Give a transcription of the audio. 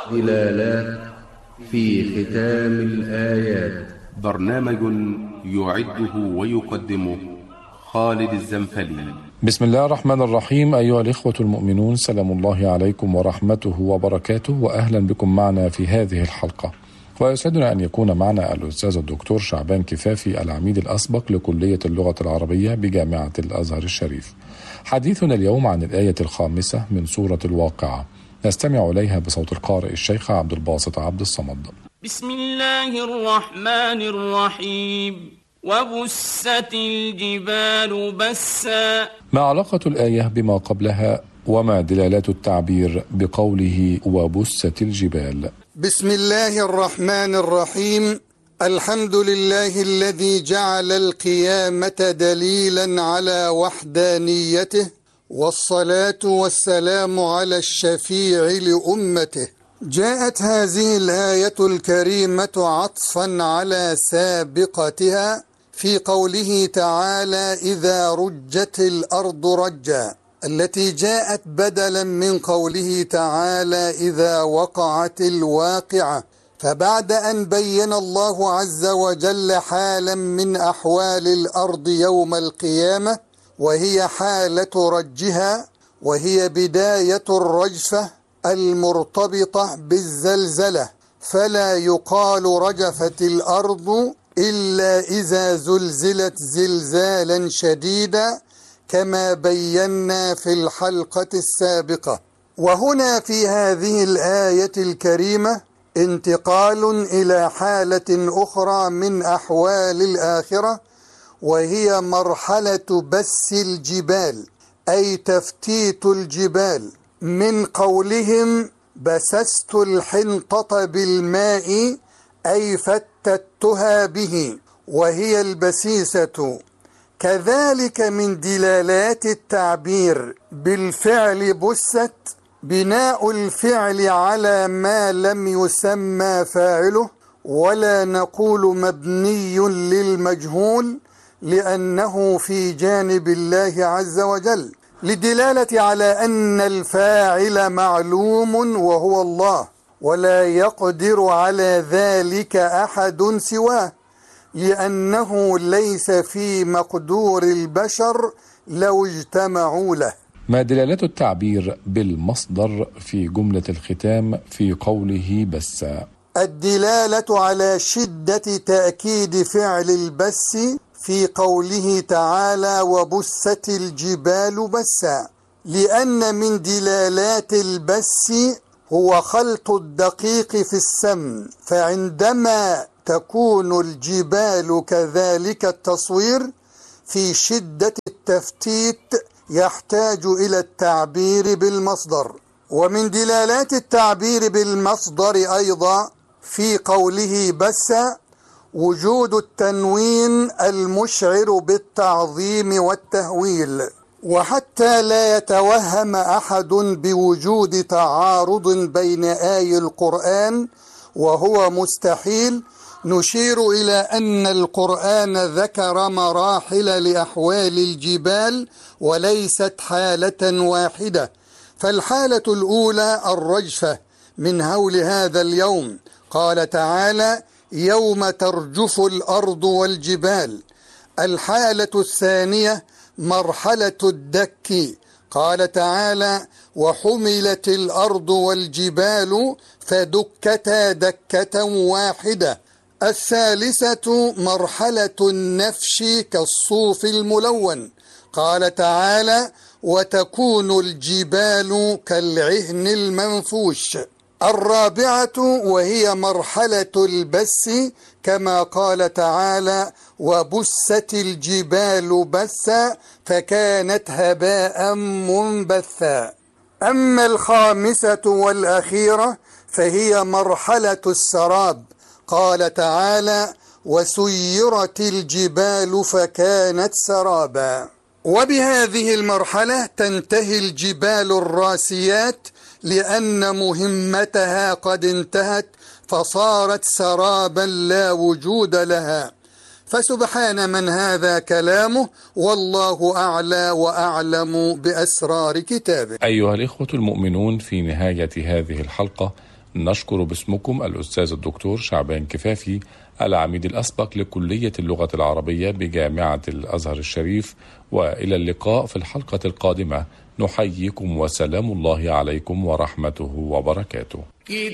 ظلالات في ختام الآيات. برنامج يعده ويقدمه خالد الزنفلي. بسم الله الرحمن الرحيم. أيها الإخوة المؤمنون، سلام الله عليكم ورحمته وبركاته، وأهلا بكم معنا في هذه الحلقة. ويسعدنا أن يكون معنا الأستاذ الدكتور شعبان كفافي، العميد الأسبق لكلية اللغة العربية بجامعة الأزهر الشريف. حديثنا اليوم عن الآية الخامسة من سورة الواقعة، نستمع إليها بصوت القارئ الشيخ عبد الباسط عبد الصمد. بسم الله الرحمن الرحيم. وبست الجبال بسا. ما علاقة الآية بما قبلها، وما دلالات التعبير بقوله وبست الجبال؟ بسم الله الرحمن الرحيم. الحمد لله الذي جعل القيامة دليلا على وحدانيته، والصلاة والسلام على الشفيع لأمته. جاءت هذه الآية الكريمة عطفا على سابقتها في قوله تعالى إذا رجت الأرض رجا، التي جاءت بدلا من قوله تعالى إذا وقعت الواقعة. فبعد أن بين الله عز وجل حالا من أحوال الأرض يوم القيامة، وهي حالة رجها، وهي بداية الرجفة المرتبطة بالزلزلة، فلا يقال رجفت الأرض إلا إذا زلزلت زلزالا شديدا كما بينا في الحلقة السابقة. وهنا في هذه الآية الكريمة انتقال إلى حالة أخرى من أحوال الآخرة، وهي مرحلة بس الجبال، أي تفتيت الجبال، من قولهم بسست الحنطة بالماء أي فتتها به، وهي البسيسة. كذلك من دلالات التعبير بالفعل بست بناء الفعل على ما لم يسمى فاعله، ولا نقول مبني للمجهول لأنه في جانب الله عز وجل، لدلالة على أن الفاعل معلوم وهو الله، ولا يقدر على ذلك أحد سواه، لأنه ليس في مقدور البشر لو اجتمعوا له. ما دلالات التعبير بالمصدر في جملة الختام في قوله بس؟ الدلالة على شدة تأكيد فعل البس في قوله تعالى وبست الجبال بسا، لأن من دلالات البس هو خلط الدقيق في السمن، فعندما تكون الجبال كذلك التصوير في شدة التفتيت يحتاج إلى التعبير بالمصدر. ومن دلالات التعبير بالمصدر أيضا في قوله بس وجود التنوين المشعر بالتعظيم والتهويل. وحتى لا يتوهم أحد بوجود تعارض بين آي القرآن وهو مستحيل، نشير إلى أن القرآن ذكر مراحل لأحوال الجبال وليست حالة واحدة. فالحالة الأولى الرجفة من هول هذا اليوم، قال تعالى يوم ترجف الأرض والجبال. الحالة الثانية مرحلة الدك، قال تعالى وحملت الأرض والجبال فدكتا دكة واحدة. الثالثة مرحلة النفش كالصوف الملون، قال تعالى وتكون الجبال كالعهن المنفوش. الرابعة وهي مرحلة البس، كما قال تعالى وبست الجبال بسا فكانت هباء منبثا. أما الخامسة والأخيرة فهي مرحلة السراب، قال تعالى وسيرت الجبال فكانت سرابا. وبهذه المرحلة تنتهي الجبال الراسيات لأن مهمتها قد انتهت فصارت سرابا لا وجود لها. فسبحان من هذا كلامه، والله أعلى وأعلم بأسرار كتابه. أيها الإخوة المؤمنون، في نهاية هذه الحلقة نشكر باسمكم الأستاذ الدكتور شعبان كفافي، العميد الأسبق لكلية اللغة العربية بجامعة الأزهر الشريف، وإلى اللقاء في الحلقة القادمة. نحييكم وسلام الله عليكم ورحمته وبركاته.